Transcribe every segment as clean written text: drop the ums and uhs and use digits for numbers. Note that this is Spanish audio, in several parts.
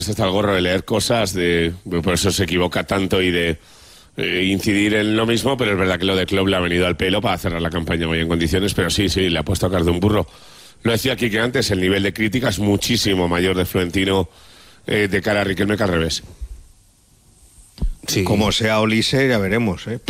Está el gorro de leer cosas, por eso se equivoca tanto y de incidir en lo mismo, pero es verdad que lo de Klopp le ha venido al pelo para cerrar la campaña muy en condiciones, pero sí, le ha puesto a cara de un burro. Lo decía aquí que antes, el nivel de crítica es muchísimo mayor de Florentino de cara a Riquelme que al revés. Sí. Como sea Olise, ya veremos, ¿eh?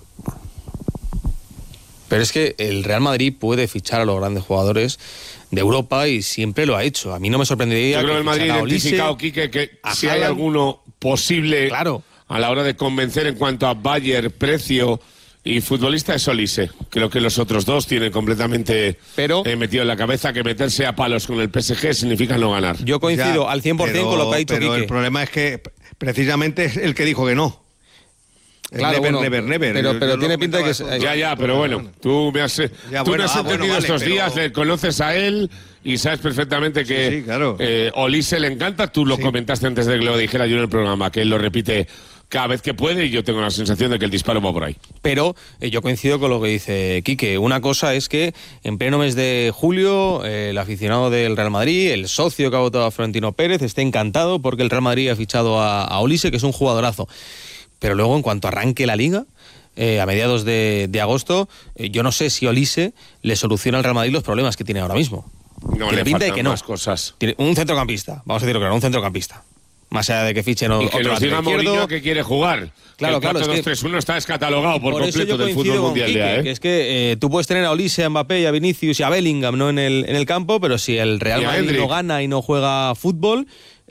Pero es que el Real Madrid puede fichar a los grandes jugadores de Europa y siempre lo ha hecho. A mí no me sorprendería. Yo creo que el Madrid ha identificado, Quique, que si hay alguno posible a la hora de convencer en cuanto a Bayer, precio y futbolista, es Olise. Creo que los otros dos tienen completamente metido en la cabeza que meterse a palos con el PSG significa no ganar. Yo coincido al 100% con lo que ha dicho Quique. Pero el problema es que precisamente es el que dijo que no. Claro, never. Pero tiene pinta de que... Ya, pero bueno, tú me has entendido estos días, le conoces a él y sabes perfectamente que sí, claro. Olise le encanta, tú lo comentaste antes de que lo dijera yo en el programa, que él lo repite cada vez que puede y yo tengo la sensación de que el disparo va por ahí. Pero yo coincido con lo que dice Quique. Una cosa es que en pleno mes de julio el aficionado del Real Madrid, el socio que ha votado a Florentino Pérez, esté encantado porque el Real Madrid ha fichado a Olise, que es un jugadorazo. Pero luego, en cuanto arranque la Liga, a mediados de agosto, yo no sé si Olise le soluciona al Real Madrid los problemas que tiene ahora mismo. No, le faltan más cosas. Tiene un centrocampista, vamos a decirlo claro, un centrocampista. Más allá de que fichen y que nos diga Mourinho que quiere jugar. Claro, el 4-2-3-1 está descatalogado por completo del fútbol mundial ya, ¿eh? Que es que tú puedes tener a Olise, a Mbappé y a Vinicius y a Bellingham, ¿no? en el campo, pero si el Real Madrid no gana y no juega fútbol,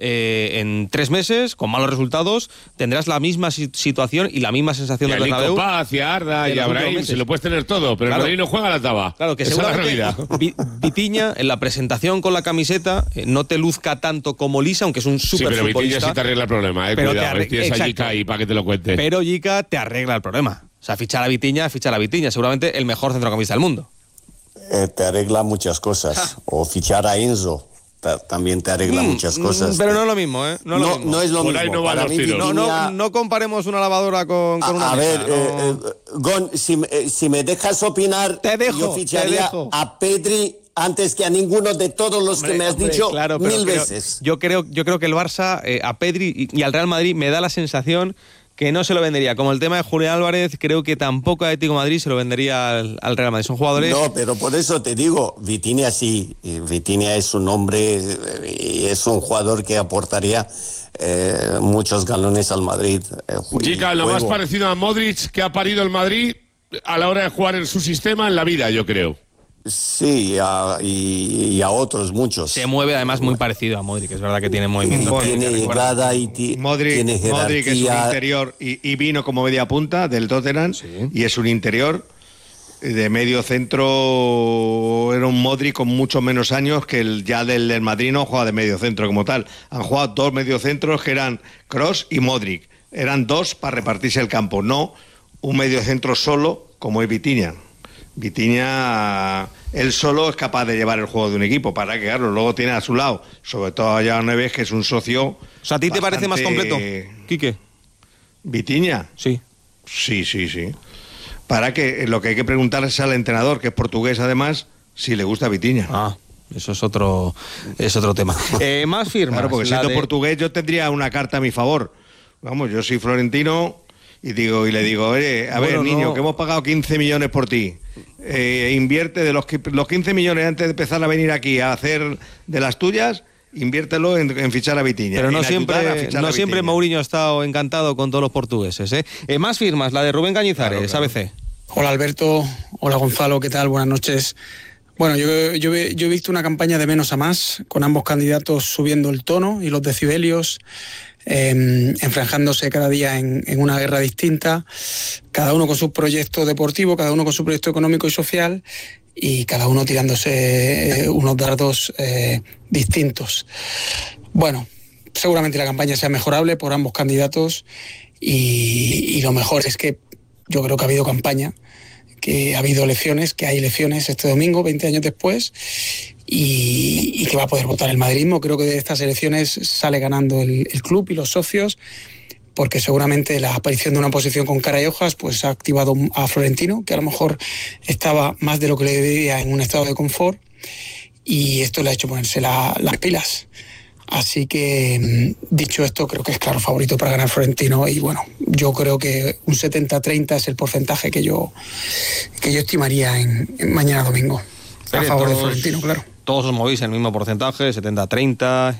en 3 meses, con malos resultados, tendrás la misma situación y la misma sensación de Bernabéu. Paz, y Arda y Abraham, se lo puedes tener todo, pero el Madrid no juega la taba. Claro, que seguramente Vitinha, en la presentación con la camiseta, no te luzca tanto como Olise, aunque es un súper futbolista. Pero Vitinha sí te arregla el problema, pero cuidado, tienes a Jica ahí para que te lo cuente. Pero Jica te arregla el problema. O sea, fichar a Vitinha, seguramente el mejor centrocampista del mundo. Te arregla muchas cosas. O fichar a Enzo también te arregla muchas cosas. Pero no es lo mismo, ¿eh? No es lo mismo. Para mí, no comparemos una lavadora con una a mesa. Ver, Gon, si me dejas opinar, yo ficharía a Pedri antes que a ninguno de todos los que me has dicho veces. Yo creo que el Barça, a Pedri y al Real Madrid, me da la sensación que no se lo vendería. Como el tema de Julián Álvarez, creo que tampoco a Atlético de Madrid se lo vendería al Real Madrid. Son jugadores... No, pero por eso te digo, Vitinha sí. Vitinha es un hombre y es un jugador que aportaría muchos galones al Madrid. Jica, lo más parecido a Modric que ha parido el Madrid a la hora de jugar en su sistema en la vida, yo creo. Sí, y a otros muchos. Se mueve además muy parecido a Modric, es verdad que tiene movimiento. Tiene llegada y tiene jerarquía. Modric es un interior y vino como media punta del Tottenham, y es un interior de medio centro. Era un Modric con mucho menos años que el ya del Madrid. No juega de medio centro como tal. Han jugado 2 mediocentros que eran Kroos y Modric. Eran 2 para repartirse el campo, no un mediocentro solo como es Vitinha. Vitinha, él solo es capaz de llevar el juego de un equipo, para que, claro, luego tiene a su lado, sobre todo a Joao Neves, que es un socio. O sea, ¿a ti te parece más completo, Quique? ¿Vitinha? Sí. Sí. Para que lo que hay que preguntarle es al entrenador, que es portugués además, si le gusta Vitinha. Ah, eso es otro tema. Más firmas. Claro, porque siendo portugués yo tendría una carta a mi favor. Vamos, yo soy florentino y le digo, oye, a ver, niño, que hemos pagado 15 millones por ti. Invierte de los 15 millones antes de empezar a venir aquí a hacer de las tuyas, inviértelo en fichar a Vitinha. Pero no siempre Mourinho ha estado encantado con todos los portugueses, ¿eh? Más firmas, la de Rubén Cañizares, ABC. Hola Alberto, hola Gonzalo, ¿qué tal? Buenas noches. Bueno, yo he visto una campaña de menos a más, con ambos candidatos subiendo el tono y los decibelios, enfranjándose cada día en una guerra distinta, cada uno con su proyecto deportivo, cada uno con su proyecto económico y social, y cada uno tirándose unos dardos distintos. Bueno, seguramente la campaña sea mejorable por ambos candidatos, y lo mejor es que yo creo que ha habido campaña, que ha habido elecciones, que hay elecciones este domingo, 20 años después, y que va a poder votar el madridismo. Creo que de estas elecciones sale ganando el club y los socios, porque seguramente la aparición de una oposición con cara y hojas pues ha activado a Florentino, que a lo mejor estaba más de lo que le debía en un estado de confort, y esto le ha hecho ponerse las pilas. Así que, dicho esto, creo que es claro favorito para ganar Florentino. Y bueno, yo creo que un 70-30 es el porcentaje que yo estimaría en mañana domingo. A favor de Florentino, claro. Todos os movéis en el mismo porcentaje, 70-30,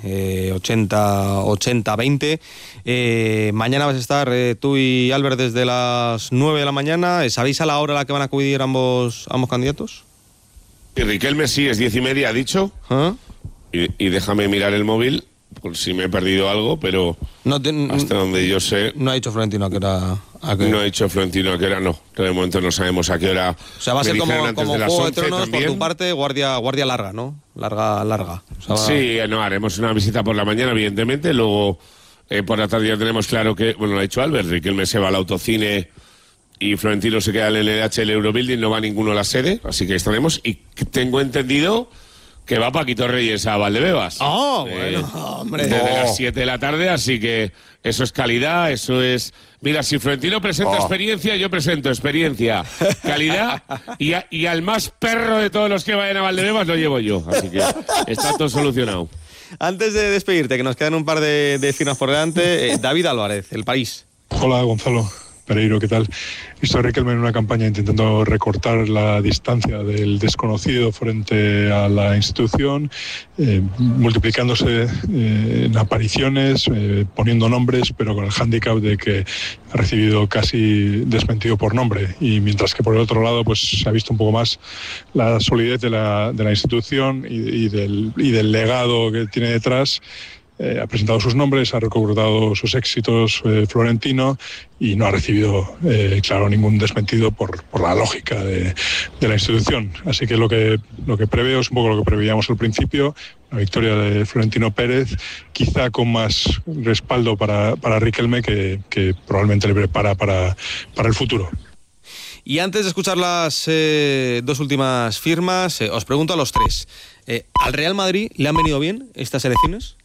80-20. Mañana vas a estar tú y Albert desde las 9 de la mañana. ¿Sabéis a la hora a la que van a acudir ambos candidatos? Y Riquelme sí, es 10:30, ha dicho. ¿Ah? Y déjame mirar el móvil, por si me he perdido algo, pero hasta donde yo sé... No ha dicho Florentino a qué hora... No ha dicho Florentino a qué hora, no. De momento no sabemos a qué hora. O sea, va a ser como Juego de Tronos, también. por tu parte, guardia larga, ¿no? Larga. O sea, Sí, no, haremos una visita por la mañana, evidentemente. Luego, por la tarde ya tenemos claro que, bueno, lo ha dicho Albert, Riquelme se va al autocine y Florentino se queda en el LH, el Eurobuilding, no va ninguno a la sede, así que estaremos. Y tengo entendido que va Paquito Reyes a Valdebebas. Bueno, hombre. Desde las 7 de la tarde, así que eso es calidad, eso es... Mira, si Florentino presenta experiencia, yo presento experiencia, calidad, y al más perro de todos los que vayan a Valdebebas lo llevo yo. Así que está todo solucionado. Antes de despedirte, que nos quedan un par de firmas por delante, David Álvarez, El País. Hola, Gonzalo Pereiro, ¿qué tal? Visto a Riquelme en una campaña intentando recortar la distancia del desconocido frente a la institución, multiplicándose en apariciones, poniendo nombres, pero con el hándicap de que ha recibido casi desmentido por nombre. Y mientras que por el otro lado pues se ha visto un poco más la solidez de la institución y del legado que tiene detrás. Ha presentado sus nombres, ha recordado sus éxitos Florentino y no ha recibido, claro, ningún desmentido por la lógica de la institución. Así que lo que preveo es un poco lo que preveíamos al principio, una victoria de Florentino Pérez, quizá con más respaldo para Riquelme que probablemente le prepara para el futuro. Y antes de escuchar las dos últimas firmas, os pregunto a los tres, ¿al Real Madrid le han venido bien estas elecciones?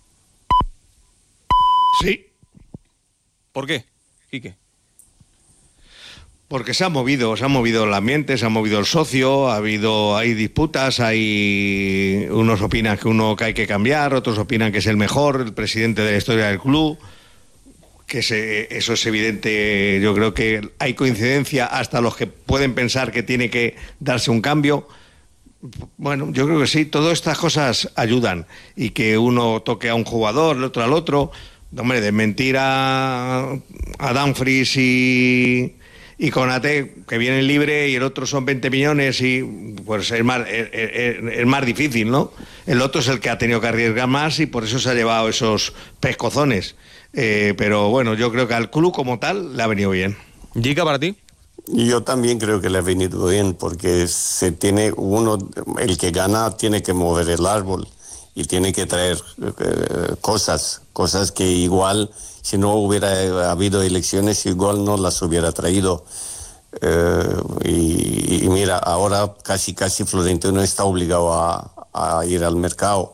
Sí. ¿Por qué, Quique? Porque se ha movido el ambiente, se ha movido el socio, hay disputas, unos opinan que hay que cambiar, otros opinan que es el mejor, el presidente de la historia del club, eso es evidente. Yo creo que hay coincidencia hasta los que pueden pensar que tiene que darse un cambio. Bueno, yo creo que sí, todas estas cosas ayudan, y que uno toque a un jugador, el otro al otro. Hombre, de mentir a Dumfries y Konaté, que viene libre, y el otro son 20 millones, y pues es más difícil, ¿no? El otro es el que ha tenido que arriesgar más y por eso se ha llevado esos pescozones. Pero bueno, yo creo que al club como tal le ha venido bien. ¿Gica, para ti? Yo también creo que le ha venido bien, porque el que gana tiene que mover el árbol y tiene que traer cosas que igual, si no hubiera habido elecciones, igual no las hubiera traído. Y mira, ahora casi Florentino está obligado a ir al mercado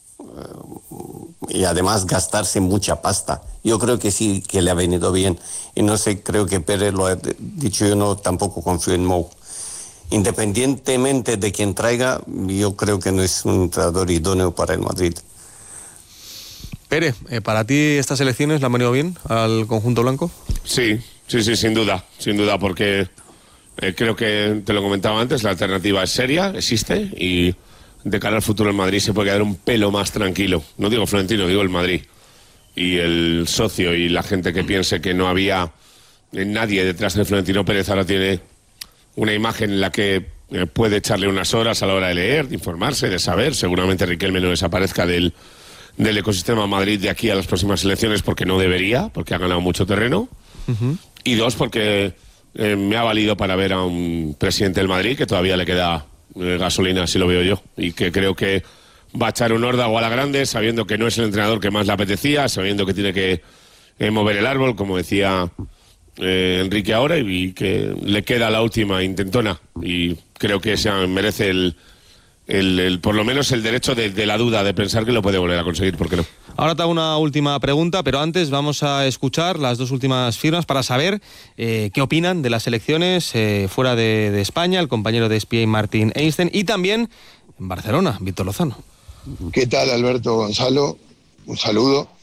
y además gastarse mucha pasta. Yo creo que sí, que le ha venido bien. Y no sé, creo que Pérez lo ha dicho, yo tampoco confío en Mou. Independientemente de quien traiga, yo creo que no es un entrenador idóneo para el Madrid. Pere, ¿para ti estas elecciones le han venido bien al conjunto blanco? Sí, sin duda, porque creo que, te lo comentaba antes, la alternativa es seria, existe, y de cara al futuro el Madrid se puede quedar un pelo más tranquilo. No digo Florentino, digo el Madrid. Y el socio y la gente que piense que no había nadie detrás de Florentino Pérez ahora tiene una imagen en la que puede echarle unas horas a la hora de leer, de informarse, de saber. Seguramente Riquelme no desaparezca del ecosistema Madrid de aquí a las próximas elecciones, porque no debería, porque ha ganado mucho terreno. Uh-huh. Y dos, porque me ha valido para ver a un presidente del Madrid que todavía le queda gasolina, así lo veo yo, y que creo que va a echar un órdago a la grande, sabiendo que no es el entrenador que más le apetecía, sabiendo que tiene que mover el árbol, como decía Enrique ahora, y que le queda la última intentona, y creo que se merece el por lo menos el derecho de la duda, de pensar que lo puede volver a conseguir, ¿por qué no? Ahora te hago una última pregunta, pero antes vamos a escuchar las dos últimas firmas para saber qué opinan de las elecciones fuera de España, el compañero de ESPN Martín Einstein, y también en Barcelona, Víctor Lozano. ¿Qué tal, Alberto, Gonzalo? Un saludo